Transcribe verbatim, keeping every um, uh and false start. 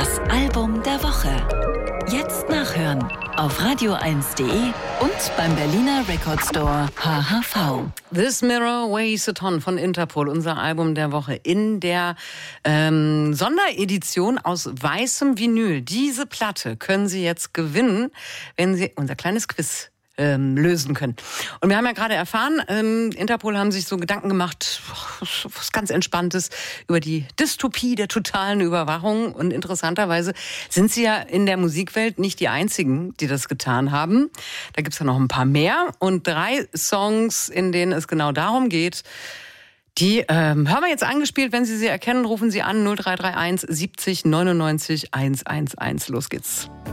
Das Album der Woche. Jetzt nachhören auf radio eins punkt de und beim Berliner Record Store H H V. This Mirror Weighs a Ton von Interpol, unser Album der Woche in der ähm, Sonderedition aus weißem Vinyl. Diese Platte können Sie jetzt gewinnen, wenn Sie unser kleines Quiz Ähm, lösen können. Und wir haben ja gerade erfahren, ähm, Interpol haben sich so Gedanken gemacht, was ganz Entspanntes über die Dystopie der totalen Überwachung. Und interessanterweise sind sie ja in der Musikwelt nicht die einzigen, die das getan haben. Da gibt's ja noch ein paar mehr. Und drei Songs, in denen es genau darum geht, die ähm, hören wir jetzt angespielt. Wenn Sie sie erkennen, rufen Sie an null drei drei eins siebzig neunundneunzig hundertelf. Los geht's.